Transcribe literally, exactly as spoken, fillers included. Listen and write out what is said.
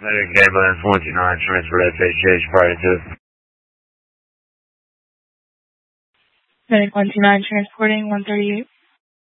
Medic ambulance one two nine, transfer S H H prior to. Medic one two nine, transporting one thirty-eight.